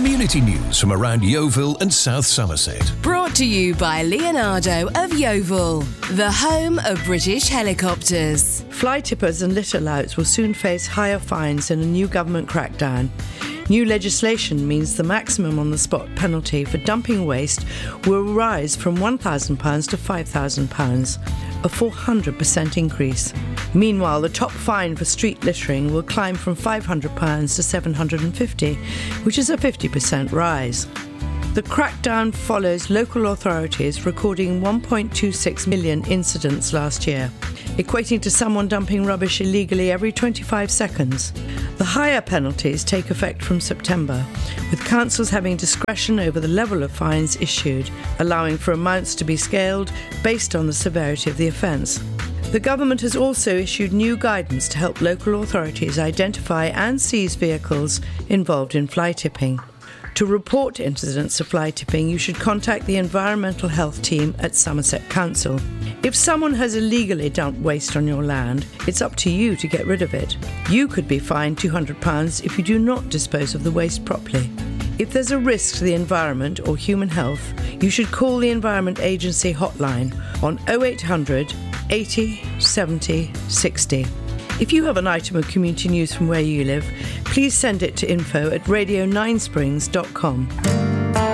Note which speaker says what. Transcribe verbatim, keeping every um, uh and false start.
Speaker 1: Community news from around Yeovil and South Somerset.
Speaker 2: Brought to you by Leonardo of Yeovil, the home of British helicopters.
Speaker 3: Fly tippers and litter louts will soon face higher fines in a new government crackdown. New legislation means the maximum on-the-spot penalty for dumping waste will rise from one thousand pounds to five thousand pounds, a four hundred percent increase. Meanwhile, the top fine for street littering will climb from five hundred pounds to seven hundred fifty pounds, which is a fifty percent rise. The crackdown follows local authorities recording one point two six million incidents last year, equating to someone dumping rubbish illegally every twenty-five seconds. The higher penalties take effect from September, with councils having discretion over the level of fines issued, allowing for amounts to be scaled based on the severity of the offence. The government has also issued new guidance to help local authorities identify and seize vehicles involved in fly tipping. To report incidents of fly tipping, you should contact the Environmental Health Team at Somerset Council. If someone has illegally dumped waste on your land, it's up to you to get rid of it. You could be fined two hundred pounds if you do not dispose of the waste properly. If there's a risk to the environment or human health, you should call the Environment Agency hotline on oh eight hundred, eighty, seventy, sixty. If you have an item of community news from where you live, please send it to info at radio nine springs dot com.